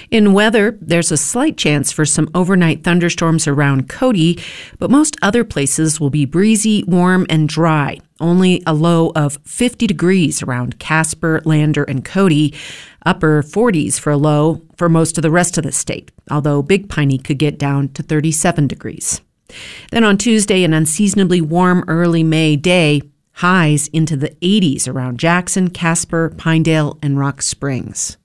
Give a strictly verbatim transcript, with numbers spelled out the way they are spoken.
In weather, there's a slight chance for some overnight thunderstorms around Cody, but most other places will be breezy, warm, and dry. Only a low of fifty degrees around Casper, Lander, and Cody. Upper forties for a low for most of the rest of the state, although Big Piney could get down to thirty-seven degrees. Then on Tuesday, an unseasonably warm early May day, highs into the eighties around Jackson, Casper, Pinedale, and Rock Springs.